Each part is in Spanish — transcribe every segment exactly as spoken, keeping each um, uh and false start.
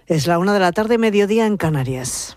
Es la una de la tarde, mediodía en Canarias.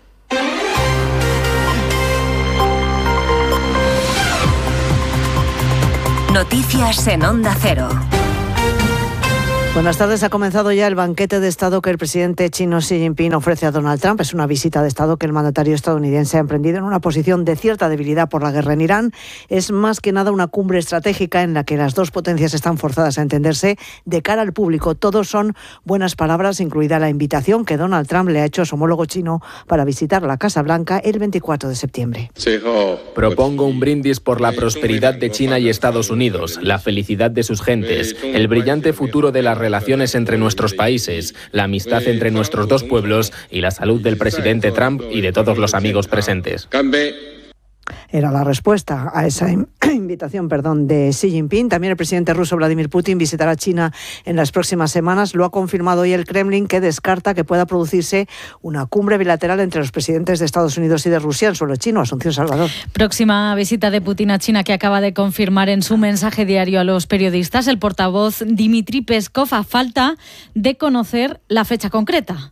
Noticias en Onda Cero. Buenas tardes. Ha comenzado ya el banquete de Estado que el presidente chino Xi Jinping ofrece a Donald Trump. Es una visita de Estado que el mandatario estadounidense ha emprendido en una posición de cierta debilidad por la guerra en Irán. Es más que nada una cumbre estratégica en la que las dos potencias están forzadas a entenderse de cara al público. Todos son buenas palabras, incluida la invitación que Donald Trump le ha hecho a su homólogo chino para visitar la Casa Blanca el veinticuatro de septiembre. Propongo un brindis por la prosperidad de China y Estados Unidos, la felicidad de sus gentes, el brillante futuro de las relaciones entre nuestros países, la amistad entre nuestros dos pueblos y la salud del presidente Trump y de todos los amigos presentes. Era la respuesta a esa invitación, perdón, de Xi Jinping. También el presidente ruso Vladimir Putin visitará China en las próximas semanas. Lo ha confirmado hoy el Kremlin, que descarta que pueda producirse una cumbre bilateral entre los presidentes de Estados Unidos y de Rusia en suelo chino. Asunción Salvador. Próxima visita de Putin a China que acaba de confirmar en su mensaje diario a los periodistas el portavoz Dmitry Peskov, a falta de conocer la fecha concreta.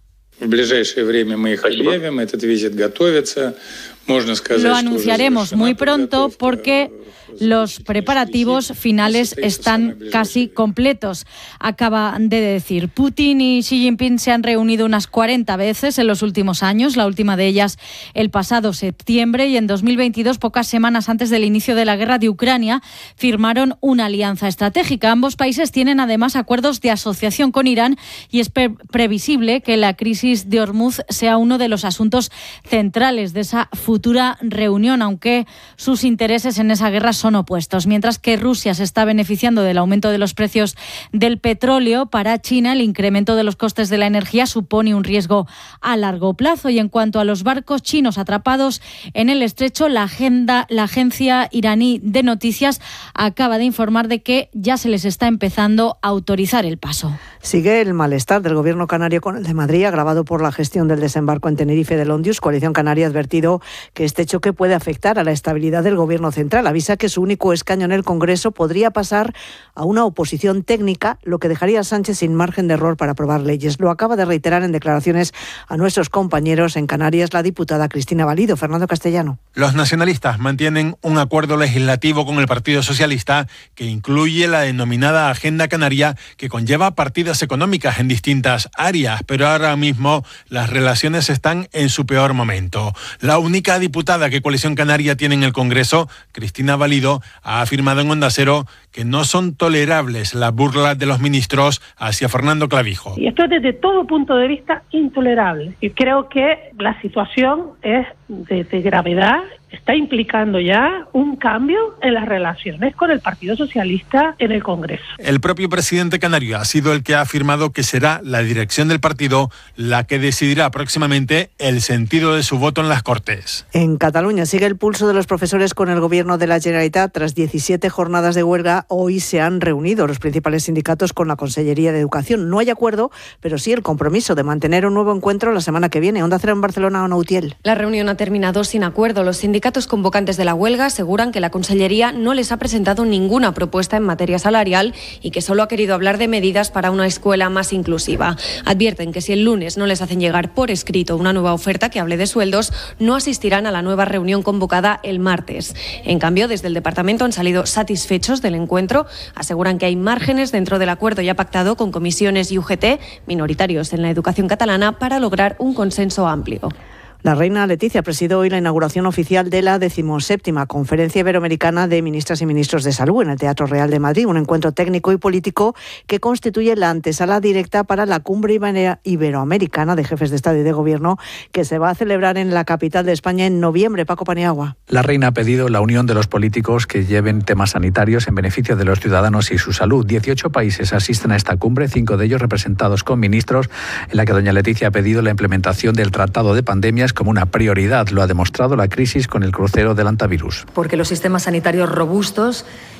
Lo anunciaremos muy pronto porque los preparativos finales están casi completos, acaba de decir. Putin y Xi Jinping se han reunido unas cuarenta veces en los últimos años, la última de ellas el pasado septiembre, y en dos mil veintidós, pocas semanas antes del inicio de la guerra de Ucrania, firmaron una alianza estratégica. Ambos países tienen además acuerdos de asociación con Irán y es pre- previsible que la crisis de Hormuz sea uno de los asuntos centrales de esa futura reunión, aunque sus intereses en esa guerra son opuestos. Mientras que Rusia se está beneficiando del aumento de los precios del petróleo, para China el incremento de los costes de la energía supone un riesgo a largo plazo. Y en cuanto a los barcos chinos atrapados en el estrecho, la, agenda, la agencia iraní de noticias acaba de informar de que ya se les está empezando a autorizar el paso. Sigue el malestar del gobierno canario con el de Madrid, agravado por la gestión del desembarco en Tenerife del Ondius. Coalición Canaria ha advertido que este choque puede afectar a la estabilidad del gobierno central. Avisa que su único escaño en el Congreso podría pasar a una oposición técnica, lo que dejaría a Sánchez sin margen de error para aprobar leyes. Lo acaba de reiterar en declaraciones a nuestros compañeros en Canarias la diputada Cristina Valido. Fernando Castellano. Los nacionalistas mantienen un acuerdo legislativo con el Partido Socialista que incluye la denominada Agenda Canaria, que conlleva partidas económicas en distintas áreas, pero ahora mismo las relaciones están en su peor momento. La única diputada que Coalición Canaria tiene en el Congreso, Cristina Valido, ha afirmado en Onda Cero que no son tolerables las burlas de los ministros hacia Fernando Clavijo. Y esto es desde todo punto de vista intolerable. Y creo que la situación es de, de gravedad. Está implicando ya un cambio en las relaciones con el Partido Socialista en el Congreso. El propio presidente canario ha sido el que ha afirmado que será la dirección del partido la que decidirá próximamente el sentido de su voto en las Cortes. En Cataluña sigue el pulso de los profesores con el gobierno de la Generalitat. Tras diecisiete jornadas de huelga, hoy se han reunido los principales sindicatos con la Consellería de Educación. No hay acuerdo, pero sí el compromiso de mantener un nuevo encuentro la semana que viene. Onda Cero en Barcelona, Ona Utiel. La reunión ha terminado sin acuerdo. Los sindicatos Los sindicatos convocantes de la huelga aseguran que la Consellería no les ha presentado ninguna propuesta en materia salarial y que solo ha querido hablar de medidas para una escuela más inclusiva. Advierten que si el lunes no les hacen llegar por escrito una nueva oferta que hable de sueldos, no asistirán a la nueva reunión convocada el martes. En cambio, desde el departamento han salido satisfechos del encuentro. Aseguran que hay márgenes dentro del acuerdo ya pactado con comisiones y U G T, minoritarios en la educación catalana, para lograr un consenso amplio. La reina Leticia presidió hoy la inauguración oficial de la decimoséptima Conferencia Iberoamericana de Ministras y Ministros de Salud en el Teatro Real de Madrid, un encuentro técnico y político que constituye la antesala directa para la Cumbre Iberoamericana de Jefes de Estado y de Gobierno que se va a celebrar en la capital de España en noviembre. Paco Paniagua. La reina ha pedido la unión de los políticos que lleven temas sanitarios en beneficio de los ciudadanos y su salud. dieciocho países asisten a esta cumbre, cinco de ellos representados con ministros, en la que doña Leticia ha pedido la implementación del Tratado de Pandemias como una prioridad. Lo ha demostrado la crisis con el crucero del hantavirus. Porque los sistemas sanitarios robustos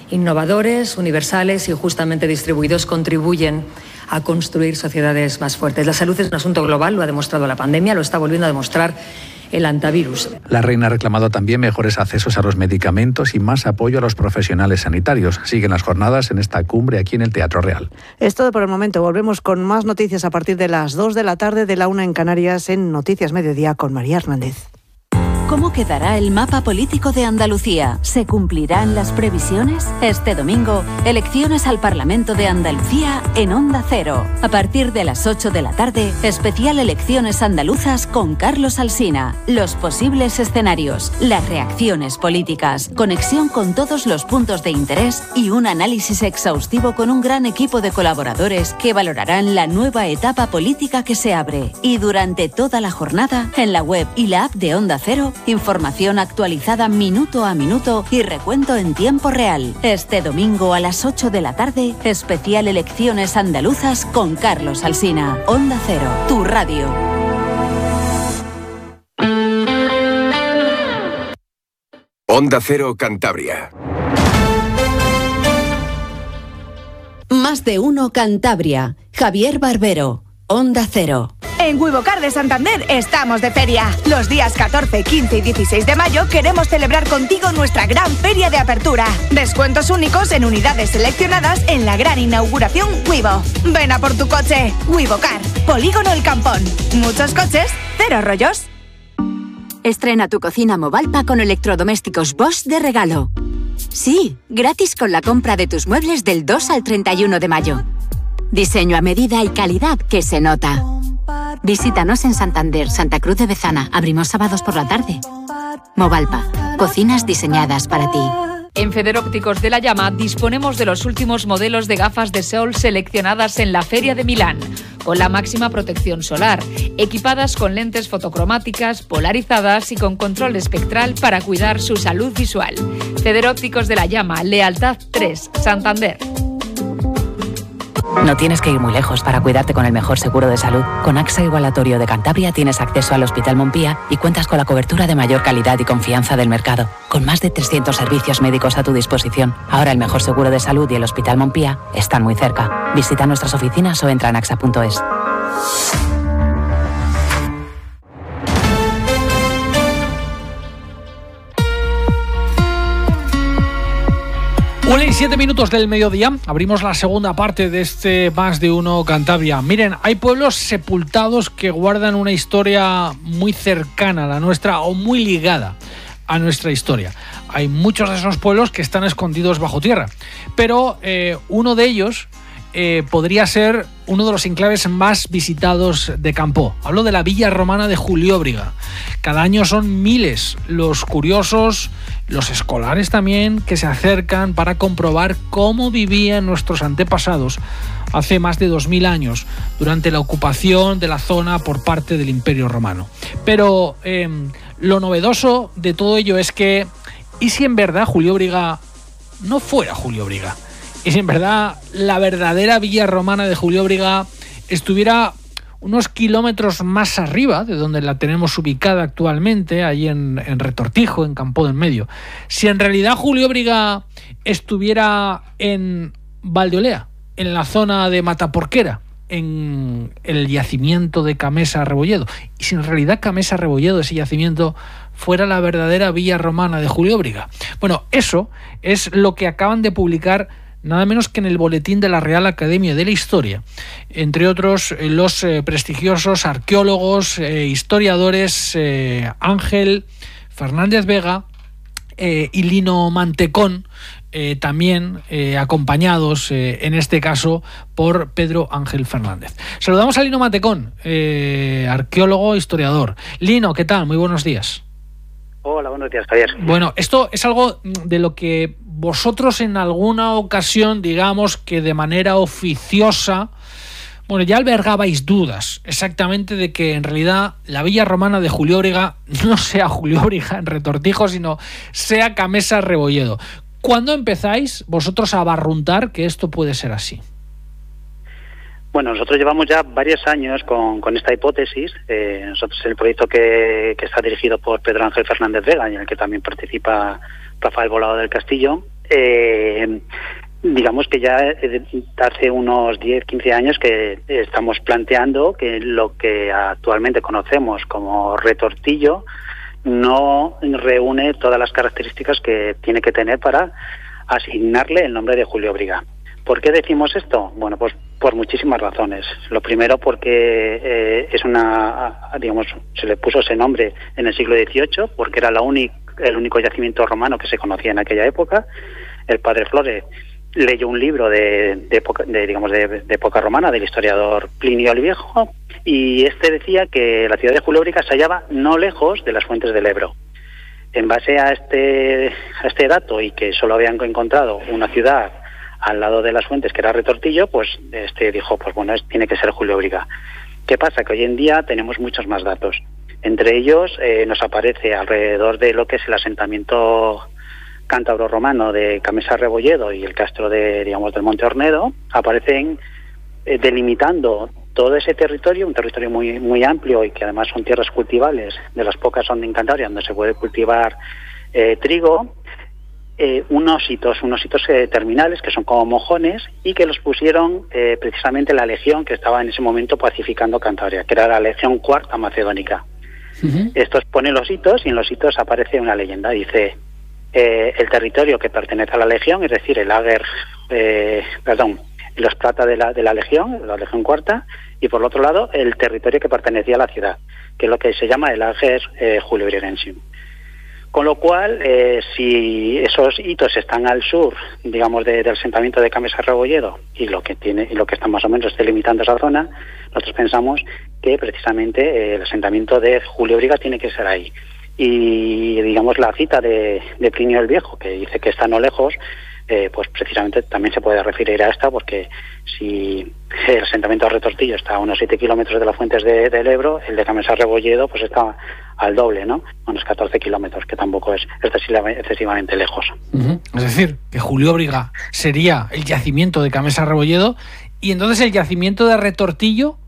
innovadores, universales y justamente distribuidos contribuyen a construir sociedades más fuertes. La salud es un asunto global, lo ha demostrado la pandemia, lo está volviendo a demostrar el antivirus. La reina ha reclamado también mejores accesos a los medicamentos y más apoyo a los profesionales sanitarios. Siguen las jornadas en esta cumbre aquí en el Teatro Real. Es todo por el momento. Volvemos con más noticias a partir de las dos de la tarde, de la una en Canarias, en Noticias Mediodía con María Hernández. ¿Cómo quedará el mapa político de Andalucía? ¿Se cumplirán las previsiones? Este domingo, elecciones al Parlamento de Andalucía en Onda Cero. A partir de las ocho de la tarde, especial Elecciones Andaluzas con Carlos Alsina. Los posibles escenarios, las reacciones políticas, conexión con todos los puntos de interés y un análisis exhaustivo con un gran equipo de colaboradores que valorarán la nueva etapa política que se abre. Y durante toda la jornada, en la web y la app de Onda Cero, información actualizada minuto a minuto y recuento en tiempo real. Este domingo a las ocho de la tarde, especial Elecciones Andaluzas con Carlos Alsina. Onda Cero, tu radio. Onda Cero Cantabria. Más de uno Cantabria. Javier Barbero. Onda Cero. En Wivocar de Santander estamos de feria. Los días catorce, quince y dieciséis de mayo queremos celebrar contigo nuestra gran feria de apertura. Descuentos únicos en unidades seleccionadas en la gran inauguración Wivo. Ven a por tu coche. Wivocar, Polígono El Campón. Muchos coches, cero rollos. Estrena tu cocina Movalpa con electrodomésticos Bosch de regalo. Sí, gratis con la compra de tus muebles del dos al treinta y uno de mayo. Diseño a medida y calidad que se nota. Visítanos en Santander, Santa Cruz de Bezana. Abrimos sábados por la tarde. Movalpa, cocinas diseñadas para ti. En Federópticos de la Llama disponemos de los últimos modelos de gafas de sol seleccionadas en la Feria de Milán, con la máxima protección solar, equipadas con lentes fotocromáticas, polarizadas y con control espectral para cuidar su salud visual. Federópticos de la Llama, Lealtad tres, Santander. No tienes que ir muy lejos para cuidarte con el mejor seguro de salud. Con AXA Igualatorio de Cantabria tienes acceso al Hospital Montpía y cuentas con la cobertura de mayor calidad y confianza del mercado, con más de trescientos servicios médicos a tu disposición. Ahora el mejor seguro de salud y el Hospital Montpía están muy cerca. Visita nuestras oficinas o entra en axa punto es. Una y siete minutos del mediodía, abrimos la segunda parte de este Más de Uno Cantabria. Miren, hay pueblos sepultados que guardan una historia muy cercana a la nuestra o muy ligada a nuestra historia. Hay muchos de esos pueblos que están escondidos bajo tierra, pero eh, uno de ellos eh, podría ser uno de los enclaves más visitados de Campoo. Hablo de la Villa Romana de Julióbriga. Cada año son miles los curiosos, los escolares también, que se acercan para comprobar cómo vivían nuestros antepasados hace más de dos mil años, durante la ocupación de la zona por parte del Imperio Romano. Pero eh, lo novedoso de todo ello es que, ¿y si en verdad Julióbriga no fuera Julióbriga? ¿Y si en verdad la verdadera Villa Romana de Julióbriga estuviera unos kilómetros más arriba de donde la tenemos ubicada actualmente, ahí en, en Retortijo, en Campoo del Medio? Si en realidad Julióbriga estuviera en Valdeolea, en la zona de Mataporquera, en el yacimiento de Camesa Rebolledo, y si en realidad Camesa Rebolledo, ese yacimiento, fuera la verdadera Villa Romana de Julióbriga. Bueno, eso es lo que acaban de publicar nada menos que en el boletín de la Real Academia de la Historia, entre otros eh, los eh, prestigiosos arqueólogos, eh, historiadores eh, Ángel Fernández Vega eh, y Lino Mantecón, eh, también eh, acompañados eh, en este caso por Pedro Ángel Fernández. Saludamos a Lino Mantecón, eh, arqueólogo, historiador. Lino, ¿qué tal? Muy buenos días. Hola, buenos días, Javier. Bueno, esto es algo de lo que vosotros en alguna ocasión, digamos que de manera oficiosa, bueno, ya albergabais dudas exactamente de que en realidad la Villa Romana de Julióbriga no sea Julióbriga en Retortijo, sino sea Camesa Rebolledo. ¿Cuándo empezáis vosotros a barruntar que esto puede ser así? Bueno, nosotros llevamos ya varios años con, con esta hipótesis. Eh, nosotros el proyecto que, que está dirigido por Pedro Ángel Fernández Vega y en el que también participa Rafael Volado del Castillo, eh, digamos que ya hace unos diez, quince años que estamos planteando que lo que actualmente conocemos como retortillo no reúne todas las características que tiene que tener para asignarle el nombre de Julio Briga. ¿Por qué decimos esto? Bueno, pues por muchísimas razones. Lo primero porque eh, es una, digamos, se le puso ese nombre en el siglo dieciocho porque era la única, el único yacimiento romano que se conocía en aquella época. El padre Flores leyó un libro de, de, época, de digamos de, de época romana del historiador Plinio el Viejo y este decía que la ciudad de Julio Briga se hallaba no lejos de las fuentes del Ebro. En base a este a este dato y que solo habían encontrado una ciudad al lado de las fuentes que era Retortillo, pues este dijo, pues bueno, es, tiene que ser Julio Briga. ¿Qué pasa? Que hoy en día tenemos muchos más datos. Entre ellos eh, nos aparece alrededor de lo que es el asentamiento cántabro romano de Camesa Rebolledo y el castro de, digamos, del Monte Ornedo, aparecen eh, delimitando todo ese territorio, un territorio muy muy amplio y que además son tierras cultivables, de las pocas son en Cantabria donde se puede cultivar eh, trigo, eh, unos hitos, unos hitos eh, terminales que son como mojones y que los pusieron eh, precisamente la legión que estaba en ese momento pacificando Cantabria, que era la legión cuarta macedónica. Uh-huh. Estos ponen los hitos y en los hitos aparece una leyenda, dice... Eh, el territorio que pertenece a la Legión, es decir, el Ager, eh, perdón, los plata de la, de la Legión, la Legión Cuarta, y por el otro lado, el territorio que pertenecía a la ciudad, que es lo que se llama el Ager eh, Julio-Brigensium. Con lo cual, eh, si esos hitos están al sur, digamos, de, del asentamiento de Camesa Rebolledo, y lo que tiene y lo que está más o menos delimitando esa zona, nosotros pensamos que precisamente eh, el asentamiento de Julio Briga tiene que ser ahí. Y digamos la cita de, de Plinio el Viejo, que dice que está no lejos, eh, pues precisamente también se puede referir a esta, porque si el asentamiento de Retortillo está a unos siete kilómetros de las fuentes de, del Ebro, el de Camesa Rebolledo pues está al doble, ¿no? A unos catorce kilómetros, que tampoco es excesivamente lejos. Uh-huh. Es decir, que Julio Briga sería el yacimiento de Camesa Rebolledo y entonces el yacimiento de Retortillo,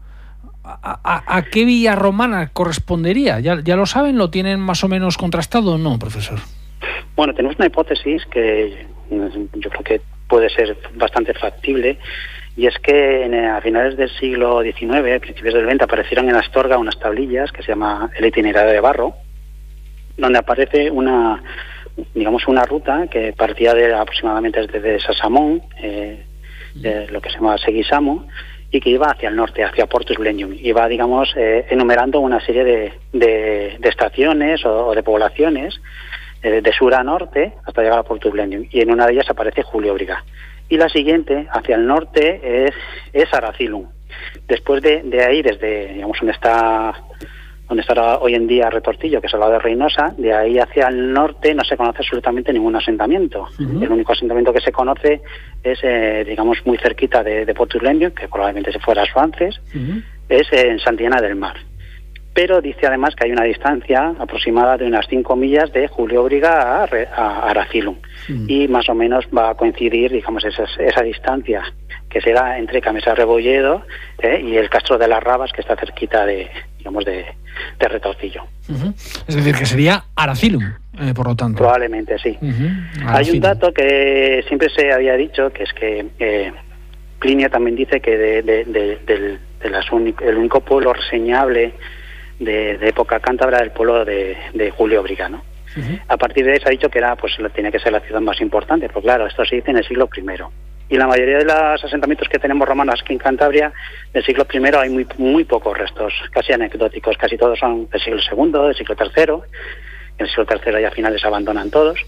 ¿A, a, ¿a qué villa romana correspondería? ¿Ya, ¿Ya lo saben? ¿Lo tienen más o menos contrastado o no, profesor? Bueno, tenemos una hipótesis que yo creo que puede ser bastante factible, y es que en, a finales del siglo diecinueve, a principios del veinte, aparecieron en Astorga unas tablillas que se llama el itinerario de Barro, donde aparece una, digamos, una ruta que partía de aproximadamente desde Sasamón, eh, de lo que se llama Seguisamo, y que iba hacia el norte, hacia Portus Blenheim. Iba, digamos, eh, enumerando una serie de, de, de estaciones o, o de poblaciones eh, de sur a norte hasta llegar a Portus Blenheim. Y en una de ellas aparece Julio Briga. Y la siguiente, hacia el norte, es, es Aracilum. Después de, de ahí, desde, digamos, donde está donde está hoy en día Retortillo, que es el lado de Reynosa, de ahí hacia el norte no se conoce absolutamente ningún asentamiento. Uh-huh. El único asentamiento que se conoce es, eh, digamos, muy cerquita de, de Portus Blenheim, que probablemente se fuera a Suances, uh-huh. es en Santillana del Mar. Pero dice además que hay una distancia aproximada de unas cinco millas de Julio Briga a, a Aracilum. Uh-huh. Y más o menos va a coincidir, digamos, esa, esa distancia, que será entre Camesa Rebolledo eh, y el Castro de las Rabas, que está cerquita de, digamos, de, de Retortillo. Uh-huh. Es decir, que sería Aracilum, eh, por lo tanto. Probablemente, sí. Uh-huh. Hay un dato que siempre se había dicho, que es que eh, Plinio también dice que de, de, de, de, de las único, el único pueblo reseñable de, de época cántabra era el pueblo de, de Julio Briga, ¿no? Uh-huh. A partir de ahí se ha dicho que era, pues, tiene que ser la ciudad más importante, pero claro, esto se dice en el siglo primero. Y la mayoría de los asentamientos que tenemos romanos aquí en Cantabria del siglo primero hay muy muy pocos restos, casi anecdóticos, casi todos son del siglo segundo, del siglo tercero. En el siglo tercero ya a finales abandonan todos.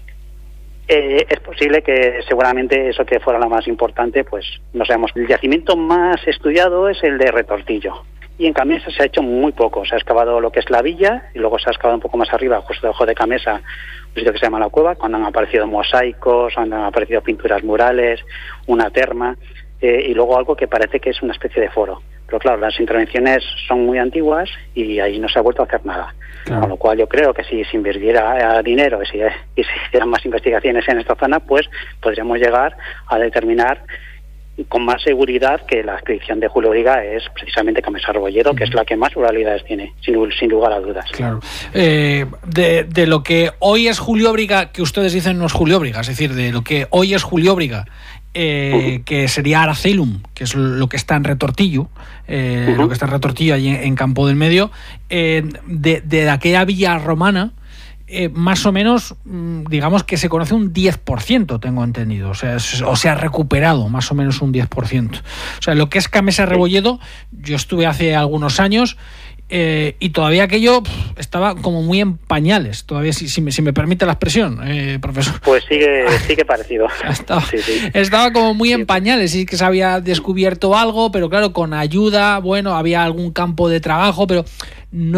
Eh, es posible que seguramente eso que fuera lo más importante, pues no sabemos. El yacimiento más estudiado es el de Retortillo. Y en Camesa se ha hecho muy poco. Se ha excavado lo que es la villa y luego se ha excavado un poco más arriba, justo debajo de Camesa, un sitio que se llama La Cueva, cuando han aparecido mosaicos, han aparecido pinturas murales, una terma, eh, y luego algo que parece que es una especie de foro. Pero claro, las intervenciones son muy antiguas y ahí no se ha vuelto a hacer nada. Claro. Con lo cual yo creo que si se invirtiera dinero y si, y si hicieran más investigaciones en esta zona, pues podríamos llegar a determinar con más seguridad que la adscripción de Julio Briga es precisamente Camesa Rebolledo, que es la que más probabilidades tiene, sin, sin lugar a dudas. Claro. Eh, de, de lo que hoy es Julio Briga, que ustedes dicen no es Julio Briga, es decir, de lo que hoy es Julio Briga, eh, uh-huh. que sería Aracelum, que es lo que está en Retortillo, eh, uh-huh. lo que está en Retortillo, allí en, en Campo del Medio, eh, de, de aquella villa romana, Eh, más o menos, digamos que se conoce un diez por ciento, tengo entendido, o sea, es, o se ha recuperado más o menos un diez por ciento. O sea, lo que es Camesa Rebolledo, yo estuve hace algunos años eh, y todavía aquello pff, estaba como muy en pañales, todavía, si, si, me, si me permite la expresión, eh, profesor. Pues sigue, sigue parecido. Estaba, sí, sí. estaba como muy en pañales, y que se había descubierto algo, pero claro, con ayuda, bueno, había algún campo de trabajo, pero